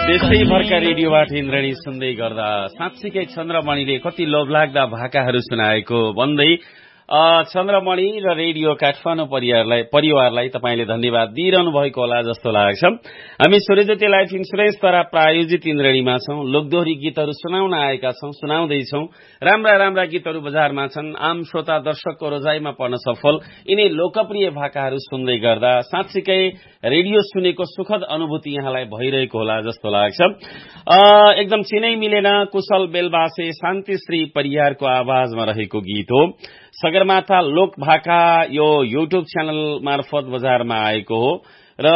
देशैभरका रेडियोबाट इन्द्रणी सुन्दै गर्दा साँच्चीकै चन्द्रमणिले कति लोभलाग्दा भाकाहरू सुनाएको भन्दै चन्द्रमणि र रेडियो काठमाडौँ परिवारलाई तपाईले धन्यवाद दिइरहनु भएको होला जस्तो लाग्छ। हामी सूर्यज्योति लाइफ इन्सुरेन्सद्वारा प्रायोजित इन्द्रणीमा छौं। लोकदोहोरी गीतहरू सुनाउन आएका छौं, सुनाउँदैछौं। राम्रा गीतहरू बजारमा छन्। आम श्रोता दर्शकको रोजाइमा पर्न सफल यिनै लोकप्रिय भाकाहरू सुन्दै गर्दा साँच्चीकै रेडियो सुनेको सुखद अनुभूति यहाँलाई भइरहेको होला जस्तो लाग्छ। एकदम चिनै मिलेन कुशल बेलबासे शान्तिश्री परियारको आवाजमा रहेको गीत हो। सगरमाथा लोक भाका यो युट्युब च्यानल मार्फत बजारमा आएको हो र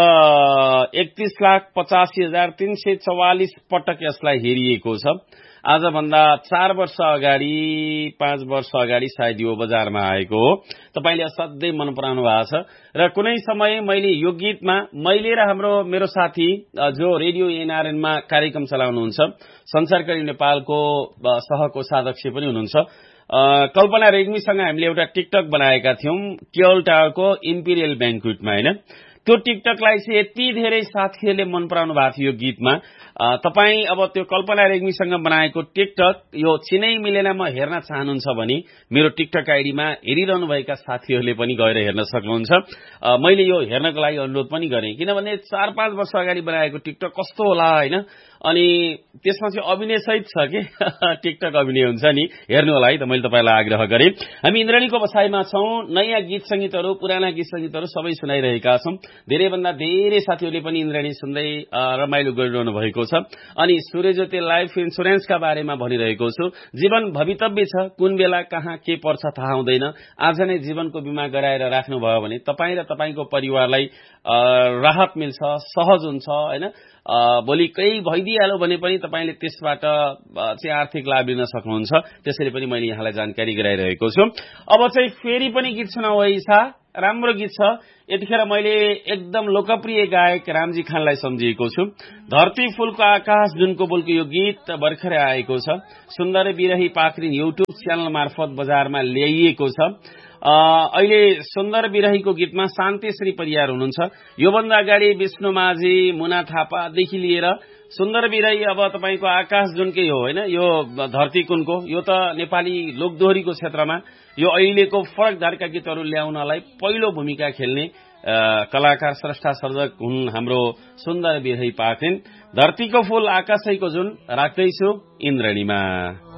31,85,344 पटक यसलाई हेरिएको छ। आजभन्दा 4 वर्ष अगाडि 5 वर्ष अगाडि सायद यो बजारमा आएको हो। तपाईले असाध्यै मन पराउनु भएको छ र कुनै समय मैले यो गीतमा मैले र मेरो साथी जो रेडियो एनआरएनमा कार्यक्रम चलाउनुहुन्छ संसारकरी नेपालको सहकोषाध्यक्ष पनि हुनुहुन्छ कल्पना रेग्मीसँग हामीले एउटा टिकटक बनाएका थियौं केवल टावरको इम्पिरियल ब्याङ्क्वेटमा हैन। त्यो टिकटकलाई चाहिँ यति धेरै साथीहरूले मन पराउनु भएको थियो यो गीतमा। तपाई अब त्यो कल्पना रेग्मीसँग बनाएको टिकटक यो चिनै मिलेनमा हेर्न चाहनुहुन्छ भने मेरो टिकटक आइडीमा हेरिरहनु भएका साथीहरूले पनि गएर हेर्न सक्नुहुन्छ। मैले यो हेर्नको लागि अनुरोध पनि गरेँ किनभने 4-5 वर्ष अगाडि बनाएको टिकटक कस्तो होला हैन। अनि त्यसमा चाहिँ अभिनय सहित छ के टिकटक अभिनय हुन्छ नि हेर्नु होला है त। मैले तपाईलाई आग्रह गरे। हामी इन्द्रणीको बसाइमा छौं। नयाँ गीत संगीतहरू पुराना गीत संगीतहरू सबै सुनाइरहेका छौं। धेरै भन्दा धेरै साथीहरूले पनि इन्द्रणी सुन्दै रमाइलो गरिरहनु भएको छ। अनि सूर्यज्योति लाइफ इन्सुरेन्सका बारेमा भनिरहेको छु। जीवन भवितव्य छ, कुन बेला कहाँ के पर्छ थाहा हुँदैन। आज नै जीवनको बीमा गराएर राख्नुभयो भने तपाई र तपाईको परिवारलाई राहत मिल्छ, सहज हुन्छ हैन। भोलि केही भइदिहाल्यो भने पनि तपाईले त्यसबाट चाहिँ आर्थिक लाभ लिन सक्नुहुन्छ। त्यसैले पनि मैले यहाँलाई जानकारी गराइरहेको छु। अब चाहिँ फेरि पनि गीत सुनाऊ है। राम्रो गीत छ। यतिखेर मैले एकदम लोकप्रिय गायक रामजी खानलाई सम्झिएको छु। धरती फूलको आकाश जुनको बोलको यो गीत भर्खरै आएको छ। सुन्दर बिरही पाखरिन युट्युब च्यानल मार्फत बजारमा ल्याइएको छ। अहिले सुन्दर बिरहीको गीतमा शान्तिश्री परियार हुनुहुन्छ। योभन्दा अगाडि विष्णु माझी, मुना थापादेखि लिएर सुन्दर बिरही अब तपाईको आकाश जुनकै हो हैन। यो धरती कुनको यो त नेपाली लोकदोहोरीको क्षेत्रमा यो अहिलेको फरक धारका गीतहरू ल्याउनलाई पहिलो भूमिका खेल्ने कलाकार स्रष्टा सर्जक हुन् हाम्रो सुन्दर बिरही पाखरिन। धरतीको फूल आकाशैको जुन राख्दैछु इन्द्रणीमा।